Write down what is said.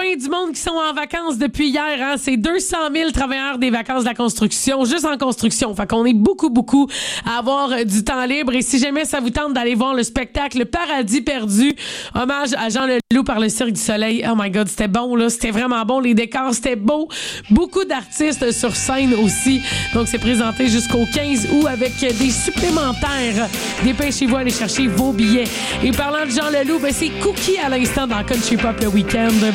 ben du monde qui sont en vacances depuis hier. Hein? C'est 200 000 travailleurs des vacances de la construction, juste en construction. Fait qu'on est beaucoup à avoir du temps libre. Et si jamais ça vous tente d'aller voir le spectacle Paradis perdu, hommage à Jean Leloup par le Cirque du Soleil. Oh my God, c'était bon, là. C'était vraiment bon. Les décors, c'était beau. Beaucoup d'artistes sur scène aussi. Donc, c'est présenté jusqu'au 15 août avec des supplémentaires. Dépêchez-vous à aller chercher vos billets. Et parlant de Jean Leloup, ben, c'est Cookie à l'instant dans Country Pop le Week-end.